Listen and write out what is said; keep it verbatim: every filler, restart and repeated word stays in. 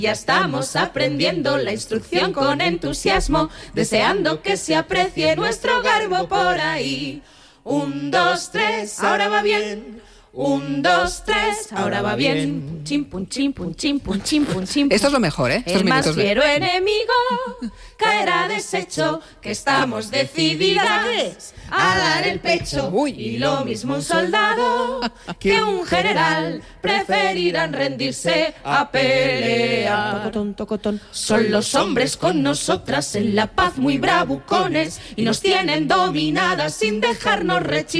Ya estamos aprendiendo la instrucción con entusiasmo, deseando que se aprecie nuestro garbo por ahí. Un, dos, tres, ahora va bien. Un, dos, tres, ahora va bien. Chim, pum, chim, pum, chim, pum, chim, pum, chim, pum. Esto es lo mejor, ¿eh? Estos El más minutos de- fiero enemigo caerá deshecho, que estamos decididas a dar el pecho. Uy. Y lo mismo un soldado que un general preferirán rendirse a pelear. Tocotón, tocotón. Son los hombres con nosotras en la paz muy bravucones y nos tienen dominadas sin dejarnos rechinar.